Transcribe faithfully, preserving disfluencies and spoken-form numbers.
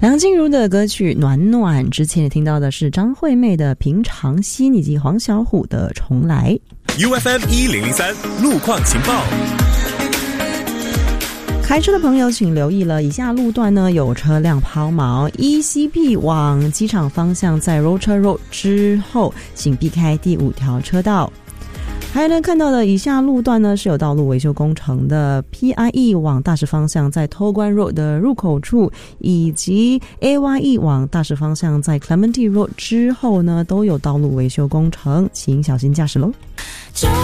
梁静茹的歌曲《暖暖》，之前也听到的是张惠妹的《平常心》以及黄小琥的《重来》。 U F M 一零零三路况情报。 开车的朋友请留意了，以下路段呢有车辆抛锚 E C P 往机场方向在 Rocher Road 之后请避开第五条车道。还有呢，看到的以下路段呢是有道路维修工程的 P I E 往大石方向在偷关 Road 的入口处，以及 A Y E 往大石方向在 Clementi Road 之后呢都有道路维修工程，请小心驾驶咯。